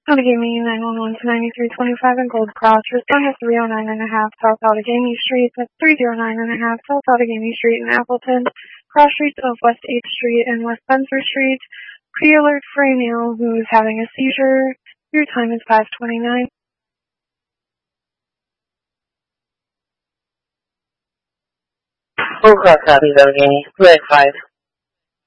Outagamie 911 to 9325 in Gold Cross. Respond at 309.5 South Outagamie Street. That's 309.5 South Outagamie Street in Appleton. Cross streets of West 8th Street and West Spencer Street. Pre-alert for a male who is having a seizure. Your time is past 29. Gold Cross, copy, Outagamie. 285.